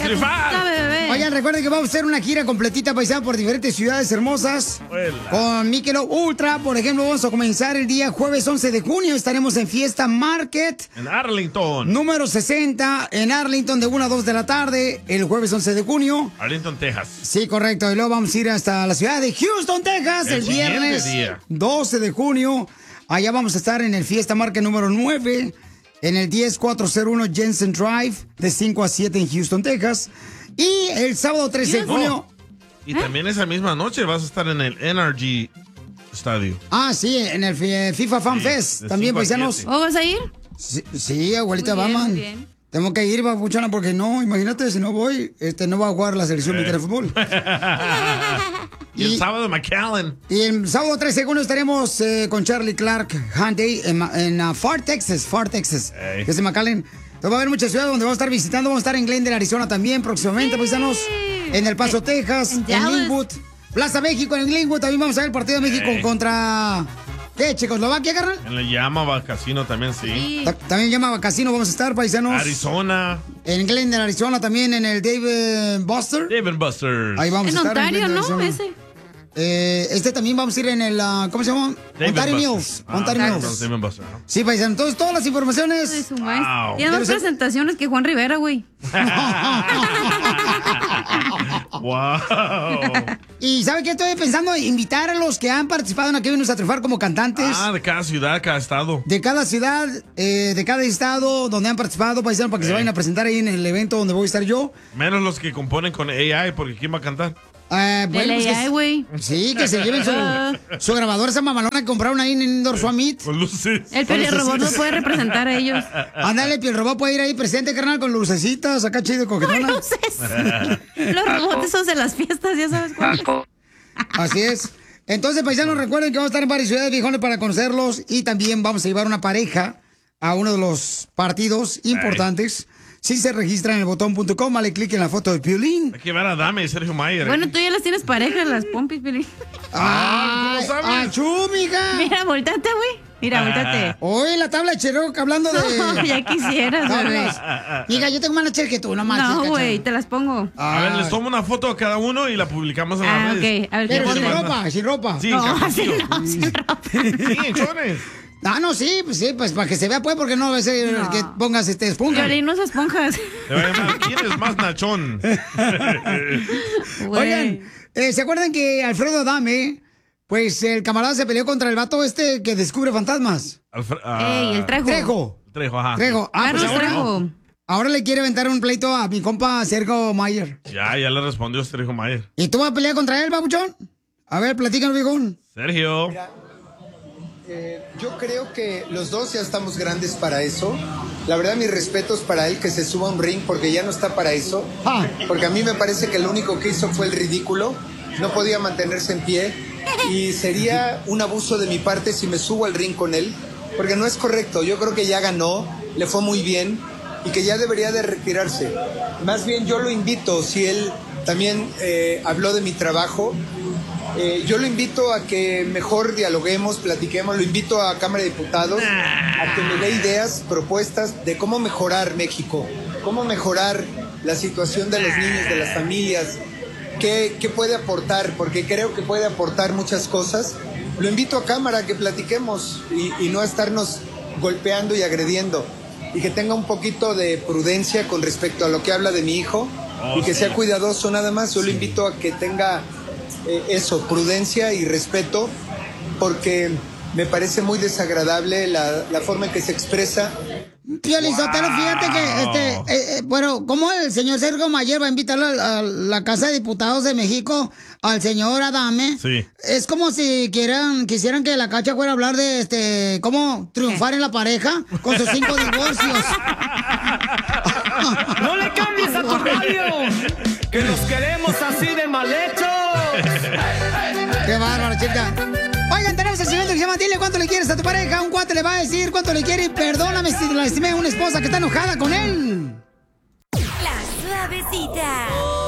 Oigan, recuerden que vamos a hacer una gira completita paisana por diferentes ciudades hermosas. Con Michelob Ultra, por ejemplo, vamos a comenzar el día jueves 11 de junio. Estaremos en Fiesta Market. En Arlington. Número 60, en Arlington, de 1 a 2 de la tarde, el jueves 11 de junio. Arlington, Texas. Sí, correcto. Y luego vamos a ir hasta la ciudad de Houston, Texas, el viernes 12 de junio. Allá vamos a estar en el Fiesta Market número 9, en el 10401 Jensen Drive, de 5 a 7 en Houston, Texas. Y el sábado 13 de junio... Y también esa misma noche vas a estar en el NRG Estadio. Ah, sí, en el FIFA Fan Fest. También, paisanos. ¿O vas a ir? Sí, abuelita, vamos. Tengo que ir, babuchona, porque no, imagínate, si no voy, no va a jugar la selección mexicana de fútbol. Y el sábado McAllen. Y el sábado 13 de junio estaremos con Charlie Clark Hyundai en Far Texas, que es en McAllen. Entonces va a haber muchas ciudades donde vamos a estar visitando. Vamos a estar en Glendale, Arizona también próximamente, paisanos. En El Paso, Texas, en Linwood. Plaza México, en Linwood. También vamos a ver el partido de México contra... ¿Qué, Checoslovaquia, carnal? En el Yamaha Casino también, sí. También Yamaha Casino vamos a estar, paisanos. Arizona. En Glendale, Arizona, también en el Dave Buster. Dave Buster. Ahí vamos a estar. Ontario, ¿no? Ese. También vamos a ir en el, ¿cómo se llama? Ontario Mills. Ontario Mills. Sí, paisano. Entonces, todas las informaciones. Wow. Tiene más presentaciones que Juan Rivera, güey. Wow. ¿Y sabe qué estoy pensando? Invitar a los que han participado en Aquí Venimos a Triunfar como cantantes. De cada ciudad, cada estado. De cada ciudad, de cada estado donde han participado, paisanos, para que se vayan a presentar ahí en el evento donde voy a estar yo. Menos los que componen con AI, porque ¿quién va a cantar? Bueno, güey. Sí, que se lleven su grabadora, esa mamalona que compraron ahí en Indoor Summit. Con luces. El Pielrobot no puede representar a ellos. Ándale, el Pielrobot puede ir ahí presente, carnal, con lucecitas, acá chido, coquetona. Los robots esos de las fiestas, ya sabes cuál. Así es. Entonces, paisanos, recuerden que vamos a estar en varias ciudades, viejones, para conocerlos. Y también vamos a llevar una pareja a uno de los partidos importantes. Si se registran en elbotón.com, dale clic en la foto de Piolín. Hay que ver a Dame y Sergio Mayer. Bueno, tú ya las tienes parejas, las pompis, Piolín. ¿Cómo sabes? ¡Achú, mija! Mira, voltate, güey. Mira, voltate. Oye, la tabla de Cherokee hablando de... No, ya quisieras, bebé. Mija, yo tengo más leche que tú, no más. No, güey, te las pongo. A ver, les tomo una foto a cada uno y la publicamos en las redes. Ok. A ver, pero sin ropa, sin ropa. Sí, sin ropa. Sí, en chones. No, sí, pues para que se vea, pues, porque no va a ser que pongas esponja. Piolín, no esas esponjas. Te va a llamar, ¿quién es más nachón? Oigan, ¿se acuerdan que Alfredo Adame, pues el camarada se peleó contra el vato que descubre fantasmas? El Trejo. Trejo. Trejo. Ahora le quiere aventar un pleito a mi compa Sergio Mayer. Ya le respondió Sergio Mayer. ¿Y tú vas a pelear contra él, babuchón? A ver, platícanos, viejón. Sergio. Mira, yo creo que los dos ya estamos grandes para eso. La verdad, mis respetos para él, que se suba a un ring, porque ya no está para eso. Porque a mí me parece que lo único que hizo fue el ridículo. No podía mantenerse en pie. Y sería un abuso de mi parte si me subo al ring con él, porque no es correcto. Yo creo que ya ganó, le fue muy bien y que ya debería de retirarse. Más bien yo lo invito, si él también habló de mi trabajo, yo lo invito a que mejor dialoguemos, platiquemos, lo invito a Cámara de Diputados a que me dé ideas, propuestas de cómo mejorar México, cómo mejorar la situación de los niños, de las familias, qué puede aportar, porque creo que puede aportar muchas cosas. Lo invito a Cámara a que platiquemos y no a estarnos golpeando y agrediendo, y que tenga un poquito de prudencia con respecto a lo que habla de mi hijo y que sea cuidadoso nada más. Yo lo invito a que tenga prudencia y respeto, porque me parece muy desagradable la forma en que se expresa. Piolín Sotelo, fíjate que, bueno, ¿cómo el señor Sergio Mayer va a invitar a la Casa de Diputados de México al señor Adame? Sí. Es como si quisieran que la Cacha fuera a hablar de, cómo triunfar en la pareja con sus 5 divorcios. ¡No le cambies a tu radio! ¡Que los queremos así de mal hechos! ¡Qué bárbaro, chica! Oigan, tenemos el segmento que se llama Dile cuánto le quieres a tu pareja. Un cuate le va a decir cuánto le quiere y perdóname si la estimé una esposa que está enojada con él. La Suavecita.